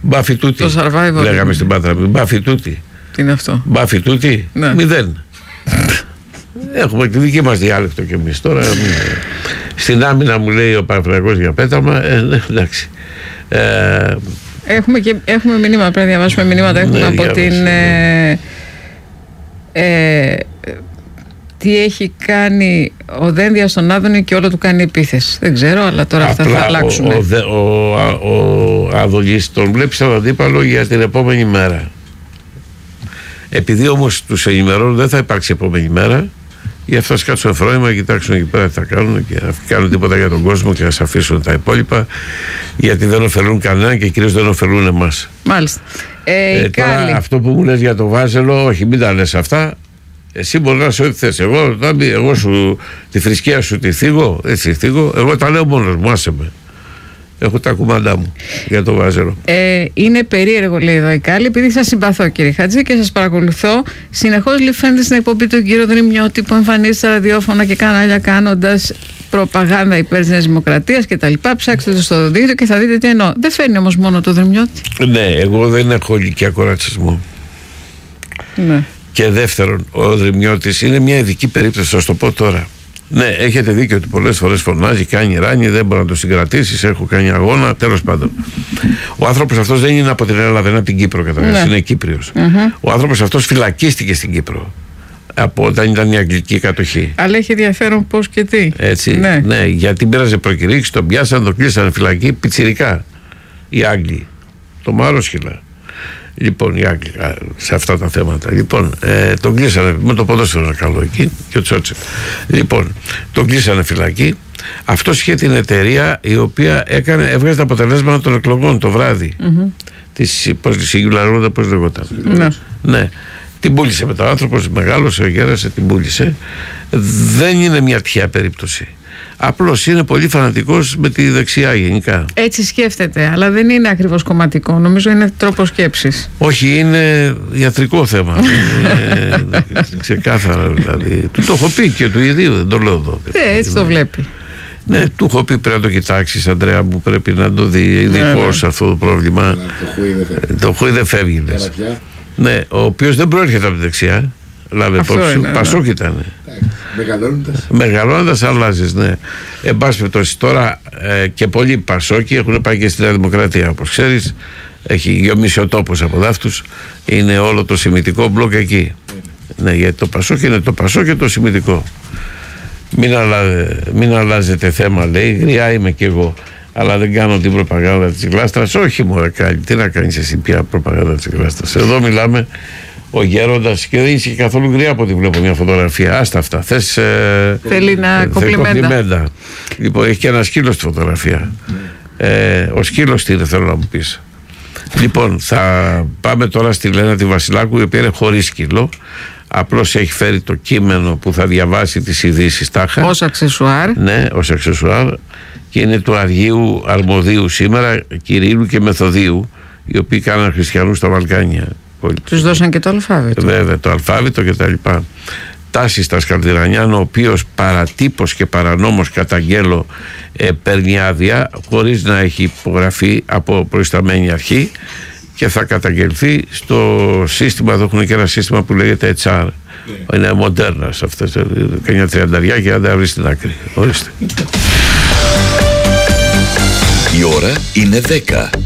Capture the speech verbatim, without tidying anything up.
Μπάφι τούτη. Το survival. Λέγαμε στην Πάτρα. Μπάφι τούτη. Τι είναι αυτό? Μπάφι τούτη. Ναι. Μηδέν. Έχουμε τη δική μας διάλεκτο κι εμείς τώρα. Στην άμυνα μου λέει ο Παναθηναϊκός για πέταμα. Ε, ναι, εντάξει. Ε, έχουμε, και, έχουμε μηνύματα. Πρέπει να διαβάσουμε μηνύματα. Έχουμε ναι, από διάβασε, την. Ε, ε, τι έχει κάνει ο Δένδιας στον Άδωνη και όλο του κάνει επίθεση. Δεν ξέρω, αλλά τώρα αυτά θα αλλάξουν. Ο, ο, ο, ο, ο Άδωνης τον βλέπει σαν αντίπαλο για την επόμενη μέρα. Επειδή όμως τους ενημερώνουν δεν θα υπάρξει επόμενη μέρα, γι' αυτό κάτσουν φρόνημα να κοιτάξουν εκεί πέρα τι θα κάνουν και να κάνουν τίποτα για τον κόσμο και να σε αφήσουν τα υπόλοιπα, γιατί δεν ωφελούν κανέναν και κυρίως δεν ωφελούν εμάς. Μάλιστα. Ε, ε, τώρα, αυτό που μου λες για το Βάζελο, όχι, μην τα λες αυτά. Εσύ μπορεί να είσαι ό,τι θες. Εγώ, εγώ σου, τη θρησκεία σου τη θίγω, έτσι θίγω. Εγώ τα λέω μόνος μου, άσε με. Έχω τα κουμαντά μου για το Βάζελο. Ε, είναι περίεργο, λέει εδώ η Κάλλη, επειδή σας συμπαθώ, κύριε Χατζή, και σας παρακολουθώ. Συνεχώς φαίνεται στην εκπομπή του κύριο Δρυμιώτη που εμφανίζεται στα ραδιόφωνα και κανάλια κάνοντας προπαγάνδα υπέρ της Νέας Δημοκρατίας κτλ. Ψάξτε το στο δίκτυο και θα δείτε τι εννοώ. Δεν φέρνει όμως μόνο το Δρυμιώτη. Ναι, εγώ δεν έχω ηλικιακό ρατσισμό. Ναι. Και δεύτερον, ο Δρυμιώτης είναι μια ειδική περίπτωση, θα σου το πω τώρα. Ναι, έχετε δίκιο ότι πολλές φορές φωνάζει, κάνει ράνι, δεν μπορεί να το συγκρατήσει. Έχω κάνει αγώνα, τέλος πάντων. Ο άνθρωπος αυτός δεν είναι από την Ελλάδα, δεν είναι από την Κύπρο, καταρχάς, ναι. Είναι Κύπριος. Mm-hmm. Ο άνθρωπος αυτός φυλακίστηκε στην Κύπρο από όταν ήταν η αγγλική κατοχή. Αλλά έχει ενδιαφέρον πώς και τι. Έτσι. Ναι, ναι, γιατί πήραζε προκηρύξεις, τον πιάσαν, τον κλείσαν φυλακή πιτσιρικά οι Άγγλοι. Το Μαρόσχυλα. Λοιπόν, οι Άγγλοι σε αυτά τα θέματα. Λοιπόν, ε, τον κλείσανε με το ποδόσφαιρο ένα καλό εκεί και ο Τσότσεκ. Λοιπόν, τον κλείσανε φυλακή. Αυτός είχε την εταιρεία η οποία έκανε, έβγαζε τα αποτελέσματα των εκλογών το βράδυ. Mm-hmm. Της Σιγουλαρούδα, πώς λεγόταν. Ναι. Ναι. Την πούλησε μετά ο άνθρωπος, μεγάλωσε, γέρασε, την πούλησε. Δεν είναι μια τυχαία περίπτωση. Απλώς είναι πολύ φανατικός με τη δεξιά γενικά. Έτσι σκέφτεται, αλλά δεν είναι ακριβώς κομματικό. Νομίζω είναι τρόπο σκέψης. Όχι, είναι ιατρικό θέμα. είναι, ξεκάθαρα δηλαδή. Του το έχω πει και του ιδίου, δεν το λέω εδώ. Ναι, έτσι το βλέπει. Ναι, του έχω πει πρέπει να το κοιτάξεις, Αντρέα μου, πρέπει να το δει ειδικό σε αυτό το πρόβλημα. Το χούι δεν φεύγει. Ναι, ο οποίος δεν προέρχεται από τη δεξιά. Λάβε υπόψη, Πασόκ ήταν. Μεγαλώνοντας. Μεγαλώνοντας αλλάζεις, ναι. Εν πάση περιπτώσει, τώρα ε, και πολλοί Πασόκοι έχουν πάει και στη Νέα Δημοκρατία. Όπως ξέρεις, έχει γιομίσει ο τόπος από δάφτους. Είναι όλο το σημιτικό μπλοκ εκεί. Ναι, γιατί το Πασόκ είναι το Πασόκ και το σημιτικό. Μην, αλλα, μην αλλάζετε θέμα, λέει. Γριά είμαι κι εγώ. Αλλά δεν κάνω την προπαγάνδα της γλάστρας. Όχι, μωρέ, κάνει. Τι να κάνεις εσύ πια προπαγάνδα της γλάστρας. Εδώ μιλάμε. Ο γέροντας, και δεν είσαι καθόλου γριά από ό,τι βλέπω μια φωτογραφία. Άστα αυτά. Θες, ε, θέλει να κομπλιμέντα. Λοιπόν, έχει και ένα σκύλο στη φωτογραφία. Ε, ο σκύλος τι είναι, θέλω να μου πεις. Λοιπόν, θα πάμε τώρα στη Λένα τη Βασιλάκου, η οποία είναι χωρίς σκύλο. Απλώς έχει φέρει το κείμενο που θα διαβάσει τις ειδήσεις τάχα. Ως αξεσουάρ. Ναι, ως αξεσουάρ. Και είναι του Αργίου Αρμοδίου σήμερα, Κυρίλου και Μεθοδίου, οι οποίοι κάναν χριστιανούς στα Βαλκάνια. Τους δώσαν και το αλφάβητο. Βέβαια, το αλφάβητο και τα λοιπά. Τάση στα Σκαλδιρανιάν, ο οποίος παρατύπως και παρανόμως καταγγέλλω ε, παίρνει άδεια χωρίς να έχει υπογραφεί από προϊσταμένη αρχή και θα καταγγελθεί στο σύστημα. Εδώ έχουν και ένα σύστημα που λέγεται έιτς αρ. Yeah. Είναι μοντέρνα σε αυτές. Κανιά τριανταριά και αν δεν βρει στην άκρη. Ορίστε. Η ώρα είναι δέκα.